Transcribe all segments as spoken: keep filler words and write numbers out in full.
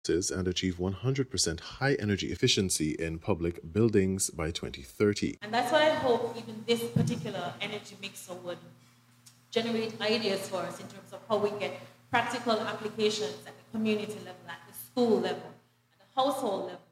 and achieve one hundred percent high energy efficiency in public buildings by twenty thirty. And that's why I hope even this particular energy mixer would generate ideas for us in terms of how we get practical applications at the community level, at the school level, at the household level,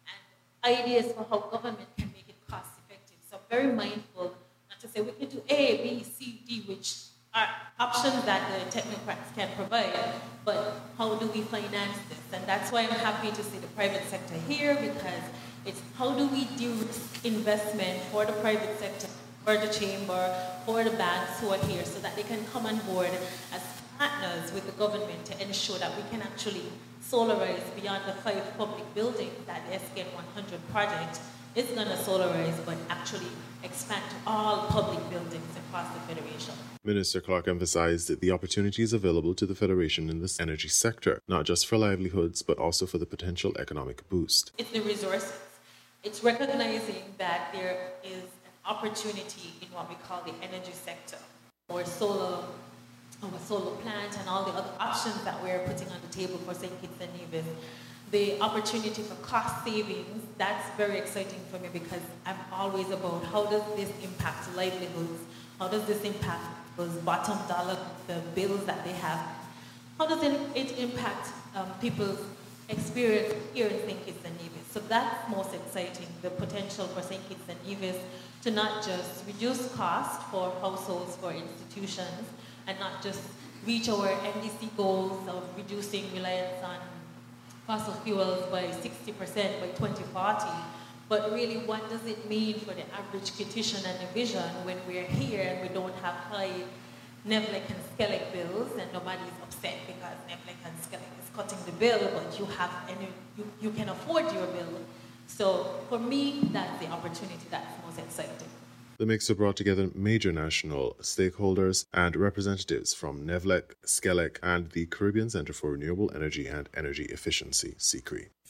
and ideas for how government can make it cost effective. So I'm very mindful not to say we can do A, B, C, D, which are options that the technocrats can provide, but how do we finance this? And that's why I'm happy to see the private sector here, because it's how do we de-risk investment for the private sector, for the chamber, for the banks who are here, so that they can come on board as partners with the government to ensure that we can actually solarize beyond the five public buildings that the S K N one hundred project is going to solarize, but actually expand to all public buildings across the Federation. Minister Clark emphasized the opportunities available to the Federation in this energy sector, not just for livelihoods, but also for the potential economic boost. It's the resources. It's recognizing that there is an opportunity in what we call the energy sector, or solar, or a solar plant, and all the other options that we're putting on the table for Saint Kitts and Nevis. The opportunity for cost savings, that's very exciting for me, because I'm always about how does this impact livelihoods, how does this impact those bottom dollar, the bills that they have, how does it, it impact um, people's experience here in Saint Kitts and Nevis. So that's most exciting, the potential for Saint Kitts and Nevis to not just reduce cost for households, for institutions, and not just reach our N D C goals of reducing reliance on fossil fuels by sixty percent by twenty forty, but really what does it mean for the average Kittitian and Division when we're here and we don't have high Nevlec and Skelec bills, and nobody's upset because Nevlec and Skelec is cutting the bill, but you have and you, you can afford your bill. So for me, that's the opportunity that's most exciting. The mixer brought together major national stakeholders and representatives from Nevlec, Skelec, and the Caribbean Center for Renewable Energy and Energy Efficiency, C C R E.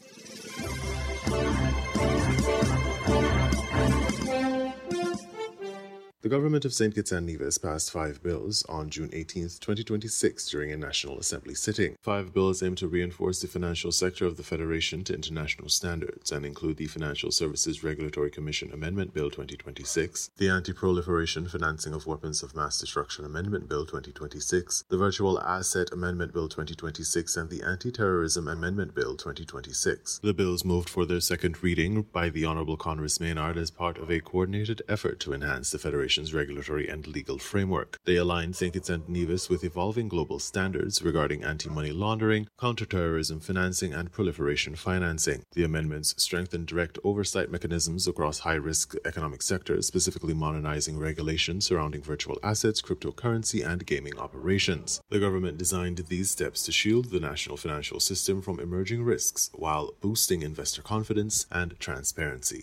The government of Saint Kitts and Nevis passed five bills on June eighteenth, twenty twenty-six during a National Assembly sitting. Five bills aim to reinforce the financial sector of the Federation to international standards and include the Financial Services Regulatory Commission Amendment Bill twenty twenty-six, the Anti-Proliferation Financing of Weapons of Mass Destruction Amendment Bill twenty twenty-six, the Virtual Asset Amendment Bill twenty twenty-six, and the Anti-Terrorism Amendment Bill twenty twenty-six. The bills moved for their second reading by the Honourable Congress Maynard as part of a coordinated effort to enhance the Federation regulatory and legal framework. They align Saint Kitts and Nevis with evolving global standards regarding anti-money laundering, counter-terrorism financing, and proliferation financing. The amendments strengthen direct oversight mechanisms across high-risk economic sectors, specifically modernizing regulations surrounding virtual assets, cryptocurrency, and gaming operations. The government designed these steps to shield the national financial system from emerging risks while boosting investor confidence and transparency.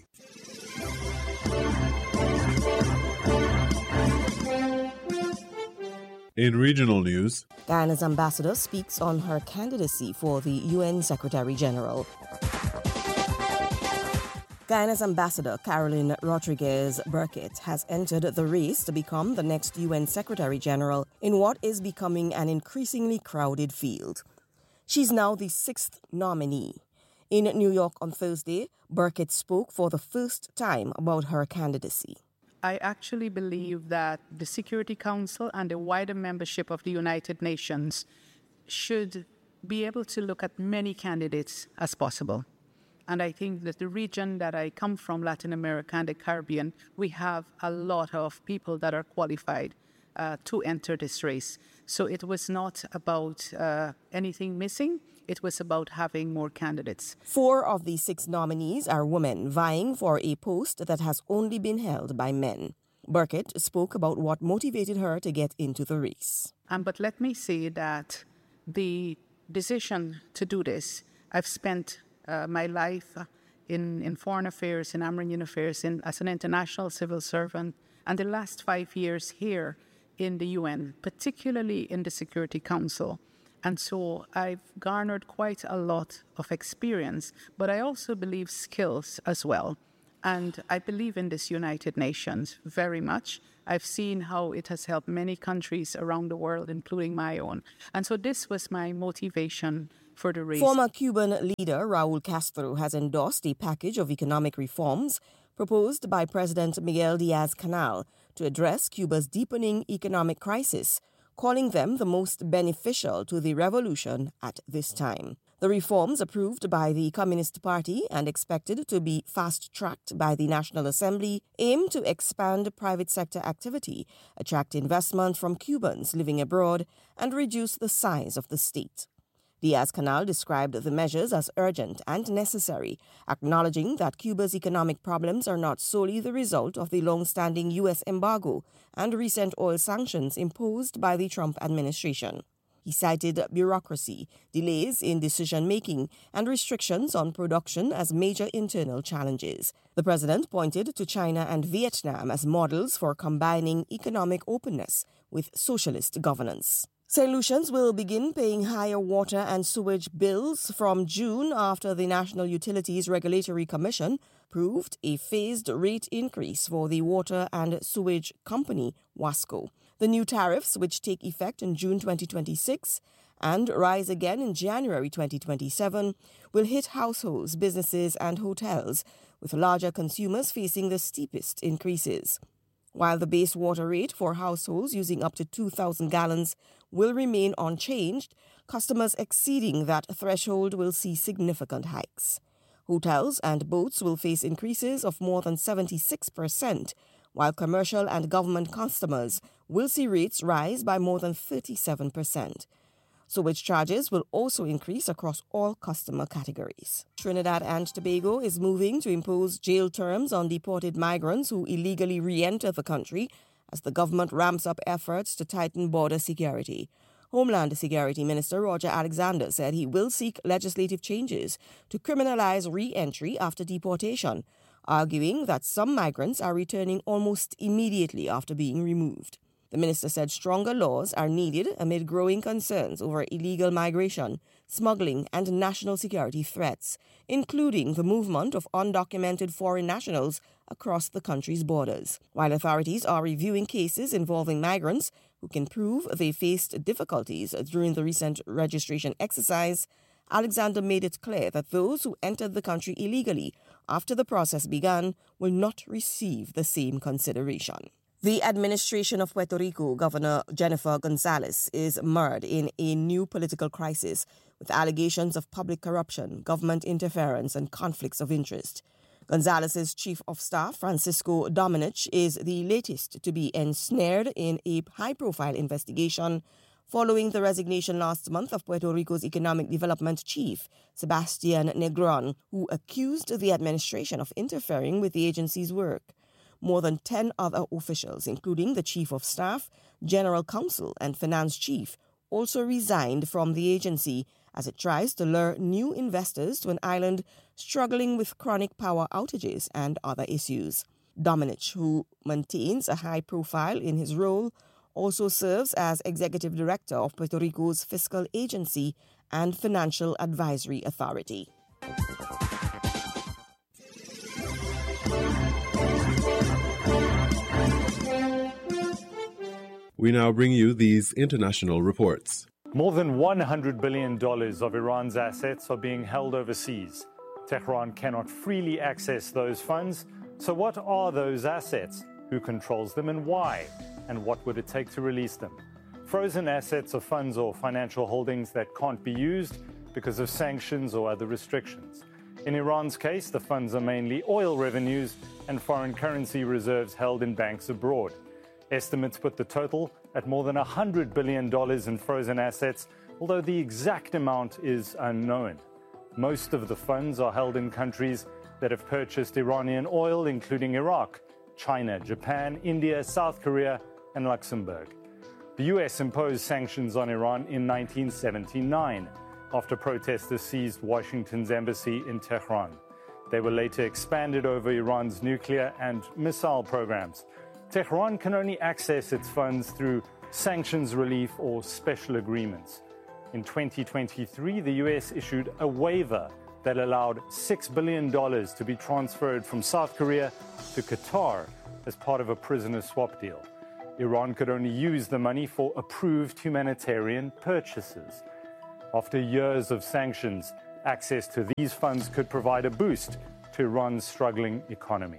In regional news, Guyana's ambassador speaks on her candidacy for the U N Secretary-General. Guyana's ambassador, Caroline Rodriguez Burkitt, has entered the race to become the next U N Secretary-General in what is becoming an increasingly crowded field. She's now the sixth nominee. In New York on Thursday, Burkitt spoke for the first time about her candidacy. I actually believe that the Security Council and the wider membership of the United Nations should be able to look at many candidates as possible. And I think that the region that I come from, Latin America and the Caribbean, we have a lot of people that are qualified uh, to enter this race. So it was not about uh, anything missing. It was about having more candidates. Four of the six nominees are women vying for a post that has only been held by men. Burkitt spoke about what motivated her to get into the race. Um, but let me say that the decision to do this, I've spent uh, my life in, in foreign affairs, in Amerindian affairs, in, as an international civil servant, and the last five years here in the U N, particularly in the Security Council. And so I've garnered quite a lot of experience, but I also believe skills as well. And I believe in this United Nations very much. I've seen how it has helped many countries around the world, including my own. And so this was my motivation further raise. Former Cuban leader Raul Castro has endorsed a package of economic reforms proposed by President Miguel Diaz-Canel to address Cuba's deepening economic crisis, calling them the most beneficial to the revolution at this time. The reforms approved by the Communist Party and expected to be fast-tracked by the National Assembly aim to expand private sector activity, attract investment from Cubans living abroad, and reduce the size of the state. Diaz-Canel described the measures as urgent and necessary, acknowledging that Cuba's economic problems are not solely the result of the long-standing U S embargo and recent oil sanctions imposed by the Trump administration. He cited bureaucracy, delays in decision-making, and restrictions on production as major internal challenges. The president pointed to China and Vietnam as models for combining economic openness with socialist governance. Saint Lucians will begin paying higher water and sewage bills from June after the National Utilities Regulatory Commission approved a phased rate increase for the water and sewage company, WASCO. The new tariffs, which take effect in June twenty twenty-six and rise again in January twenty twenty-seven, will hit households, businesses, and hotels, with larger consumers facing the steepest increases. While the base water rate for households using up to two thousand gallons will remain unchanged, customers exceeding that threshold will see significant hikes. Hotels and boats will face increases of more than seventy-six percent, while commercial and government customers will see rates rise by more than thirty-seven percent. Sewage charges will also increase across all customer categories. Trinidad and Tobago is moving to impose jail terms on deported migrants who illegally re-enter the country as the government ramps up efforts to tighten border security. Homeland Security Minister Roger Alexander said he will seek legislative changes to criminalize re-entry after deportation, arguing that some migrants are returning almost immediately after being removed. The minister said stronger laws are needed amid growing concerns over illegal migration, smuggling, and national security threats, including the movement of undocumented foreign nationals across the country's borders. While authorities are reviewing cases involving migrants who can prove they faced difficulties during the recent registration exercise, Alexander made it clear that those who entered the country illegally after the process began will not receive the same consideration. The administration of Puerto Rico, Governor Jennifer Gonzalez, is mired in a new political crisis with allegations of public corruption, government interference, and conflicts of interest. Gonzalez's chief of staff, Francisco Domenech, is the latest to be ensnared in a high-profile investigation following the resignation last month of Puerto Rico's economic development chief, Sebastian Negron, who accused the administration of interfering with the agency's work. More than ten other officials, including the chief of staff, general counsel, and finance chief, also resigned from the agency as it tries to lure new investors to an island struggling with chronic power outages and other issues. Domenech, who maintains a high profile in his role, also serves as executive director of Puerto Rico's Fiscal Agency and Financial Advisory Authority. We now bring you these international reports. More than one hundred billion dollars of Iran's assets are being held overseas. Tehran cannot freely access those funds. So what are those assets? Who controls them and why? And what would it take to release them? Frozen assets are funds or financial holdings that can't be used because of sanctions or other restrictions. In Iran's case, the funds are mainly oil revenues and foreign currency reserves held in banks abroad. Estimates put the total at more than one hundred billion dollars in frozen assets, although the exact amount is unknown. Most of the funds are held in countries that have purchased Iranian oil, including Iraq, China, Japan, India, South Korea, and Luxembourg. The U S imposed sanctions on Iran in nineteen seventy-nine after protesters seized Washington's embassy in Tehran. They were later expanded over Iran's nuclear and missile programs. Tehran can only access its funds through sanctions relief or special agreements. In twenty twenty-three, the U S issued a waiver that allowed six billion dollars to be transferred from South Korea to Qatar as part of a prisoner swap deal. Iran could only use the money for approved humanitarian purchases. After years of sanctions, access to these funds could provide a boost to Iran's struggling economy.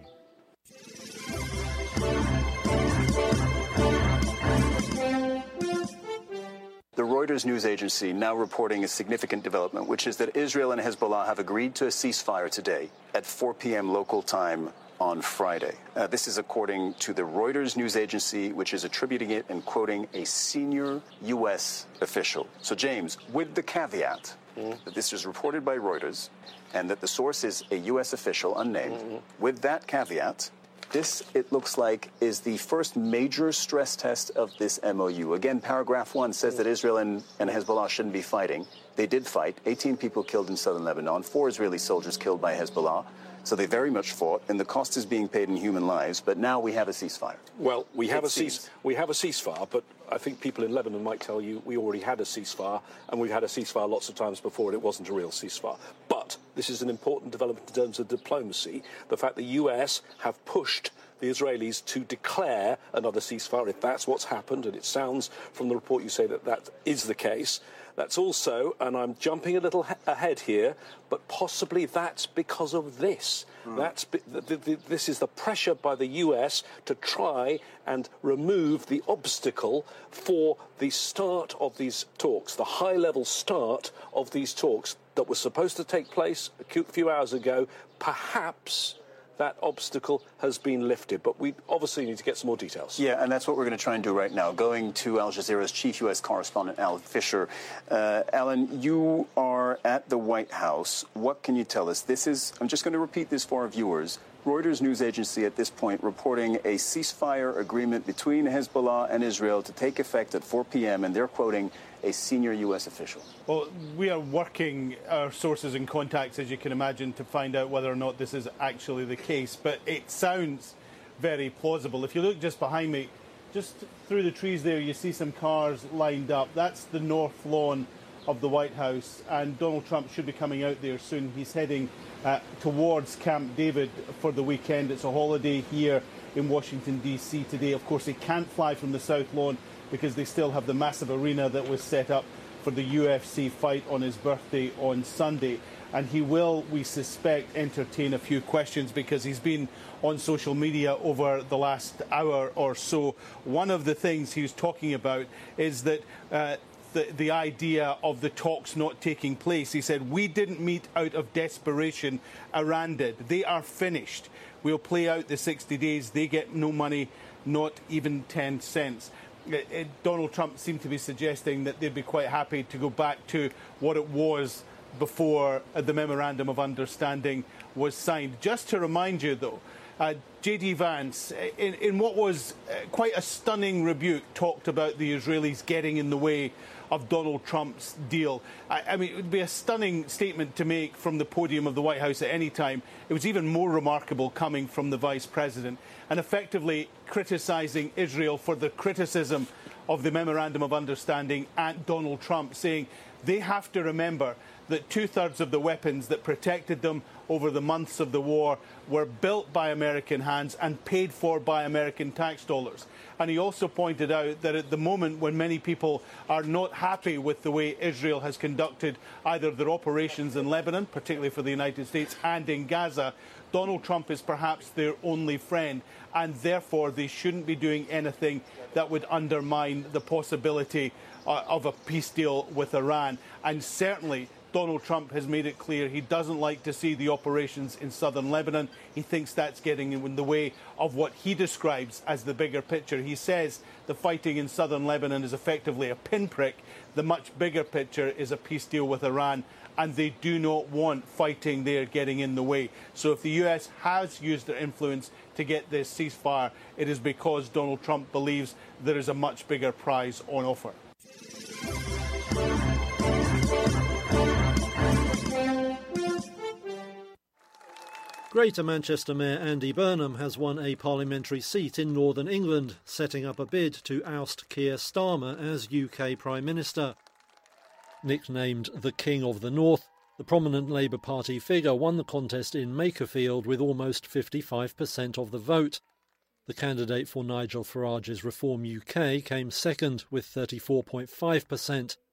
The Reuters news agency now reporting a significant development, which is that Israel and Hezbollah have agreed to a ceasefire today at four p.m. local time on Friday. Uh, this is according to the Reuters news agency, which is attributing it and quoting a senior U S official. So, James, with the caveat mm-hmm. that this is reported by Reuters and that the source is a U S official unnamed, mm-hmm. with that caveat, this, it looks like, is the first major stress test of this M O U. Again, paragraph one says that Israel and, and Hezbollah shouldn't be fighting. They did fight. eighteen people killed in southern Lebanon, four Israeli soldiers killed by Hezbollah. So they very much fought, and the cost is being paid in human lives. But now we have a ceasefire. Well, we have a cease, we have a ceasefire, but I think people in Lebanon might tell you we already had a ceasefire, and we've had a ceasefire lots of times before, and it wasn't a real ceasefire. But this is an important development in terms of diplomacy. The fact the U S have pushed the Israelis to declare another ceasefire, if that's what's happened, and it sounds from the report you say that that is the case. That's also, and I'm jumping a little ha- ahead here, but possibly that's because of this. Mm. That's the, the, the, this is the pressure by the U S to try and remove the obstacle for the start of these talks, the high-level start of these talks that were supposed to take place a few hours ago. Perhaps that obstacle has been lifted, but we obviously need to get some more details. Yeah, and that's what we're going to try and do right now. Going to Al Jazeera's chief U S correspondent, Alan Fisher. Uh, Alan, you are at the White House. What can you tell us? This is, I'm just going to repeat this for our viewers. Reuters news agency at this point reporting a ceasefire agreement between Hezbollah and Israel to take effect at four p.m., and they're quoting a senior U S official. Well, we are working our sources and contacts, as you can imagine, to find out whether or not this is actually the case. But it sounds very plausible. If you look just behind me, just through the trees there, you see some cars lined up. That's the north lawn of the White House, and Donald Trump should be coming out there soon. He's heading uh, towards Camp David for the weekend. It's a holiday here in Washington, D C today. Of course, he can't fly from the South Lawn because they still have the massive arena that was set up for the U F C fight on his birthday on Sunday. And he will, we suspect, entertain a few questions because he's been on social media over the last hour or so. One of the things he was talking about is that uh, the, the idea of the talks not taking place. He said, we didn't meet out of desperation. Iran did. They are finished. We'll play out the sixty days. They get no money, not even ten cents. It, it, Donald Trump seemed to be suggesting that they'd be quite happy to go back to what it was before the Memorandum of Understanding was signed. Just to remind you, though, uh, J D Vance, in, in what was uh, quite a stunning rebuke, talked about the Israelis getting in the way of Donald Trump's deal. I, I mean, it would be a stunning statement to make from the podium of the White House at any time. It was even more remarkable coming from the Vice President, and effectively criticising Israel for the criticism of the Memorandum of Understanding and Donald Trump, saying they have to remember that two-thirds of the weapons that protected them over the months of the war were built by American hands and paid for by American tax dollars. And he also pointed out that at the moment when many people are not happy with the way Israel has conducted either their operations in Lebanon, particularly for the United States, and in Gaza, Donald Trump is perhaps their only friend, and therefore they shouldn't be doing anything that would undermine the possibility uh, of a peace deal with Iran. And certainly Donald Trump has made it clear he doesn't like to see the operations in southern Lebanon. He thinks that's getting in the way of what he describes as the bigger picture. He says the fighting in southern Lebanon is effectively a pinprick. The much bigger picture is a peace deal with Iran, and they do not want fighting there getting in the way. So if the U S has used their influence to get this ceasefire, it is because Donald Trump believes there is a much bigger prize on offer. Greater Manchester Mayor Andy Burnham has won a parliamentary seat in Northern England, setting up a bid to oust Keir Starmer as U K Prime Minister. Nicknamed the King of the North, the prominent Labour Party figure won the contest in Makerfield with almost fifty-five percent of the vote. The candidate for Nigel Farage's Reform U K came second with thirty-four point five percent.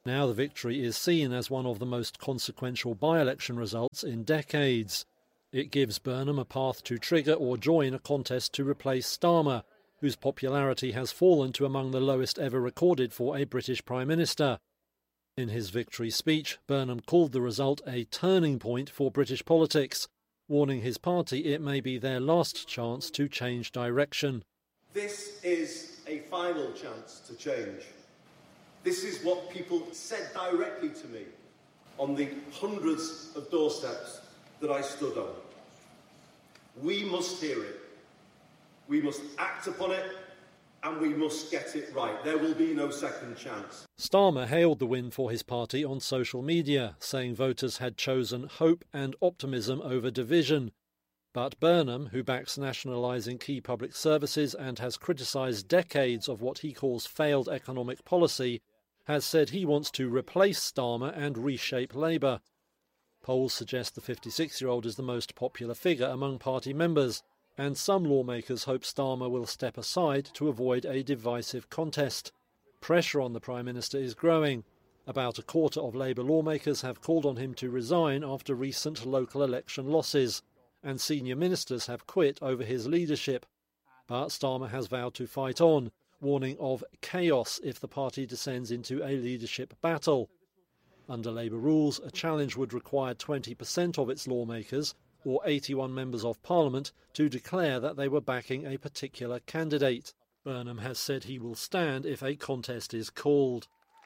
Now the victory is seen as one of the most consequential by-election results in decades. It gives Burnham a path to trigger or join a contest to replace Starmer, whose popularity has fallen to among the lowest ever recorded for a British Prime Minister. In his victory speech, Burnham called the result a turning point for British politics, warning his party it may be their last chance to change direction. This is a final chance to change. This is what people said directly to me on the hundreds of doorsteps that I stood on. We must hear it. We must act upon it, and we must get it right. There will be no second chance. Starmer hailed the win for his party on social media, saying voters had chosen hope and optimism over division. But Burnham, who backs nationalising key public services and has criticised decades of what he calls failed economic policy, has said he wants to replace Starmer and reshape Labour. Polls suggest the fifty-six-year-old is the most popular figure among party members, and some lawmakers hope Starmer will step aside to avoid a divisive contest. Pressure on the Prime Minister is growing. About a quarter of Labour lawmakers have called on him to resign after recent local election losses, and senior ministers have quit over his leadership. But Starmer has vowed to fight on, warning of chaos if the party descends into a leadership battle. Under Labour rules, a challenge would require twenty percent of its lawmakers, or eighty-one members of Parliament, to declare that they were backing a particular candidate. Burnham has said he will stand if a contest is called.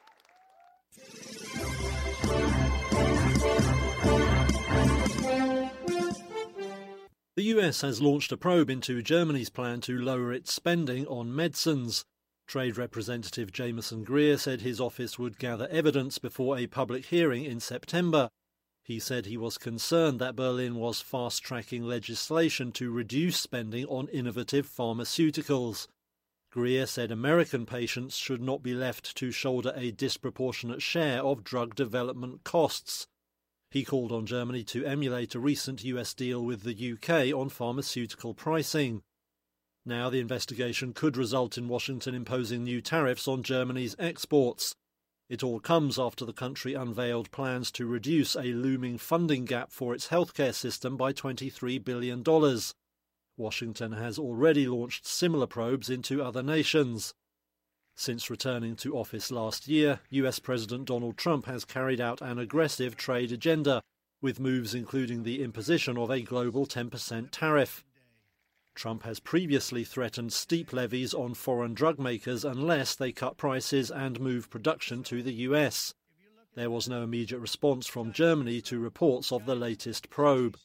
The U S has launched a probe into Germany's plan to lower its spending on medicines. Trade Representative Jameson Greer said his office would gather evidence before a public hearing in September. He said he was concerned that Berlin was fast-tracking legislation to reduce spending on innovative pharmaceuticals. Greer said American patients should not be left to shoulder a disproportionate share of drug development costs. He called on Germany to emulate a recent U S deal with the U K on pharmaceutical pricing. Now the investigation could result in Washington imposing new tariffs on Germany's exports. It all comes after the country unveiled plans to reduce a looming funding gap for its healthcare system by twenty-three billion dollars. Washington has already launched similar probes into other nations. Since returning to office last year, U S President Donald Trump has carried out an aggressive trade agenda, with moves including the imposition of a global ten percent tariff. Trump has previously threatened steep levies on foreign drug makers unless they cut prices and move production to the U S. There was no immediate response from Germany to reports of the latest probe.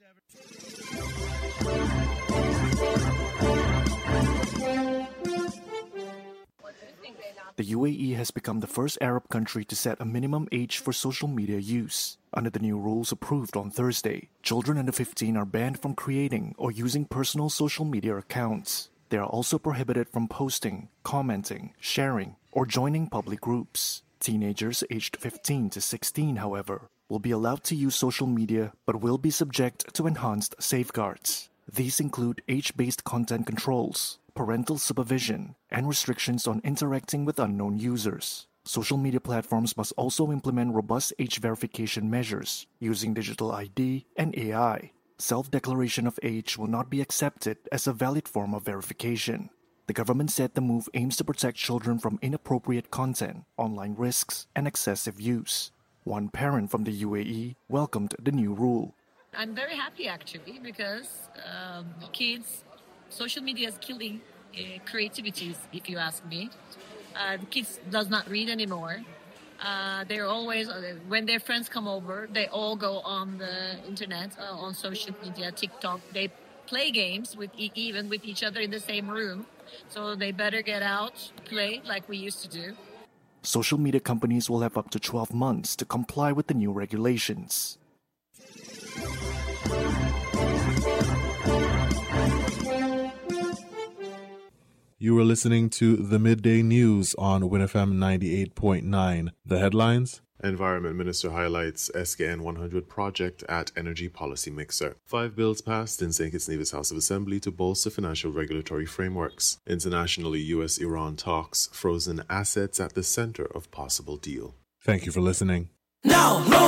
The U A E has become the first Arab country to set a minimum age for social media use. Under the new rules approved on Thursday, children under fifteen are banned from creating or using personal social media accounts. They are also prohibited from posting, commenting, sharing, or joining public groups. Teenagers aged fifteen to sixteen, however, will be allowed to use social media but will be subject to enhanced safeguards. These include age-based content controls, parental supervision, and restrictions on interacting with unknown users. Social media platforms must also implement robust age verification measures using digital I D and A I. Self-declaration of age will not be accepted as a valid form of verification. The government said the move aims to protect children from inappropriate content, online risks, and excessive use. One parent from the U A E welcomed the new rule. I'm very happy, actually, because um, kids, social media is killing uh, creativity, if you ask me. Uh, the kids does not read anymore. Uh, they're always, uh, when their friends come over, they all go on the internet, uh, on social media, TikTok. They play games with e- even with each other in the same room. So they better get out, play like we used to do. Social media companies will have up to twelve months to comply with the new regulations. You were listening to the Midday News on Win F M ninety-eight point nine. The headlines: Environment Minister highlights S K N one hundred project at Energy Policy Mixer. Five bills passed in Saint Kitts Nevis House of Assembly to bolster financial regulatory frameworks. Internationally, U S Iran talks, frozen assets at the center of possible deal. Thank you for listening. No, no